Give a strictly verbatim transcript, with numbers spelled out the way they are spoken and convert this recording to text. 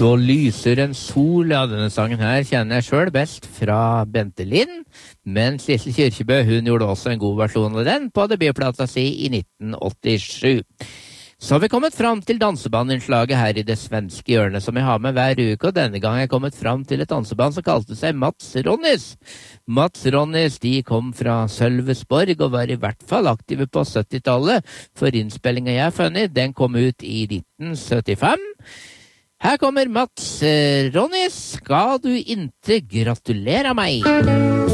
Da lyser en sol, ja, denne sangen her kjenner jeg selv best fra Bente Lind, men Sissel Kyrkjebø, hun gjorde også en god versjon av den på debutplata si i nitten åttisju. Så har vi kommet fram til dansebandinslaget her i det svenske hjørnet som jeg har med hver uke, og denne gang har jeg kommet fram til et danseband som kalte seg Mats Ronnies. Mats Ronnies, de kom fra Sølvesborg og var i hvert fall aktive på syttitallet, for innspillingen jeg har funnet, den kom ut i nitten syttifem. Her kommer Mats Ronnies, skal du inte gratulere meg?